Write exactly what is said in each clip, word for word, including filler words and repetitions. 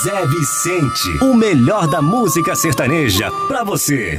Zé Vicente, o melhor da música sertaneja pra você.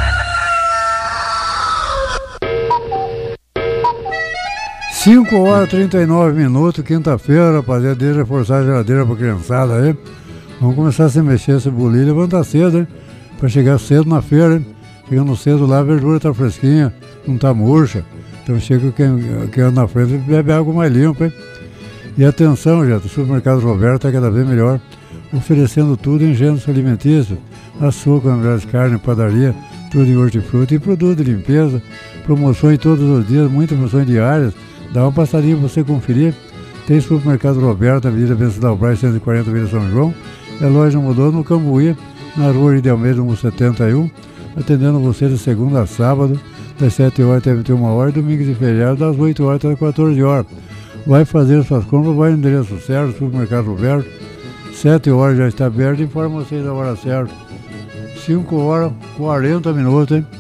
cinco horas e trinta e nove minutos, quinta-feira, rapaziada, deixa reforçar a geladeira pra criançada aí. Vamos começar a se mexer, se bolir, levantar cedo, hein? Pra chegar cedo na feira, hein? Chegando cedo lá, a verdura tá fresquinha, não tá murcha. Então chega quem, quem anda na frente bebe água mais limpa, hein? E atenção, gente, o supermercado Roberto tá cada vez melhor, oferecendo tudo em gêneros alimentícios, açúcar, melhores carne, padaria, tudo em hortifruti e produto de limpeza, promoções todos os dias, muitas promoções diárias. Dá uma passadinha para você conferir. Tem supermercado Roberto, Avenida Venceslau Braz, cento e quarenta, Vila São João. A loja mudou no Cambuí, na rua de Almeida, número setenta e um, atendendo você de segunda a sábado, das sete horas até vinte e uma horas, domingos e feriados, das oito horas até quatorze horas. Vai fazer suas compras, vai no endereço certo, supermercado Roberto, sete horas já está aberto, informa vocês a hora certa. cinco horas e quarenta minutos, hein?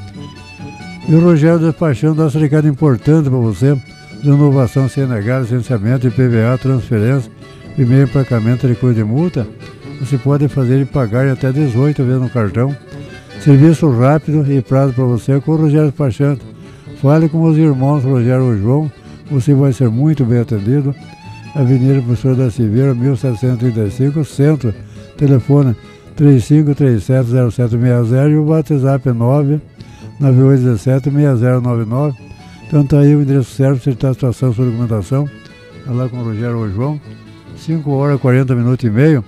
E o Rogério Despachando dá esse recado importante para você. De inovação C N H, licenciamento, I P V A, transferência, primeiro emplacamento de coisa de multa, você pode fazer e pagar em até dezoito vezes no cartão. Serviço rápido e prazo para você com o Rogério Despachante. Fale com os irmãos Rogério e João, você vai ser muito bem atendido. Avenida Professor da Silveira, mil setecentos e trinta e cinco, Centro. Telefone três cinco três sete zero sete seis zero e o WhatsApp é nove nove oito um sete seis zero nove nove. Então tá aí o endereço certo, você está a situação, sua documentação. Tá lá com o Rogério ou João. cinco horas e quarenta minutos e meio.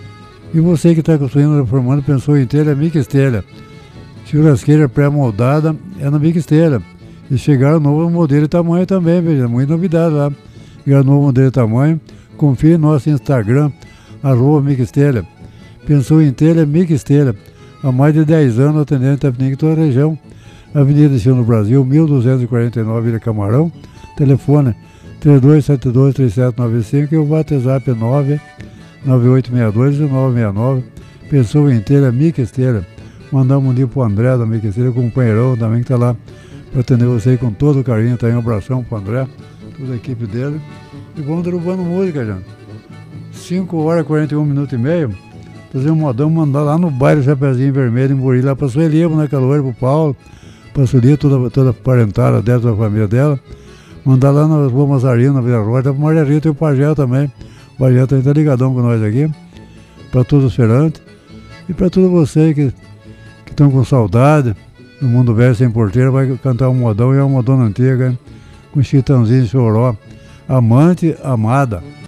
E você que está construindo, reformando, pensou em telha, Mica Telha. Churrasqueira pré-moldada é na Mica Telha. E chegaram novo modelo e tamanho também, veja, muita novidade lá. Chegaram novo modelo e tamanho. Confie no nosso Instagram, arroba Mica Telha. Pensou em telha, Mica Telha. Há mais de dez anos atendendo Itapetininga e toda a região. Avenida Sul no Brasil, mil duzentos e quarenta e nove, Vila Camarão. Telefone três dois sete dois, três sete nove cinco e o WhatsApp é nove nove oito seis dois, nove seis nove. Pensou em telha, Mica Telha. Mandar um dia pro André da Mica Telha, companheirão também que tá lá para atender você com todo o carinho. Tá aí um abração pro André, toda a equipe dele. E vamos derrubando música, gente. cinco horas e quarenta e um minutos e meio. Fazer um modão, mandar lá no bairro Chapeuzinho Vermelho, em Buri, lá pra Sueli, na Caloeira, pro Paulo. Pra Sueli, toda, toda a parentada dela, toda a família dela. Mandar lá na Rua Mazarino, na Vila Rocha, pro Margarito e o Pajé também. O Pajé também tá ligadão com nós aqui. Pra todos os feirantes. E pra todos vocês que estão com saudade do Mundo Velho Sem Porteira, vai cantar um modão e é uma modona antiga, hein? Com Chitãozinho e Choró. Amante, amada.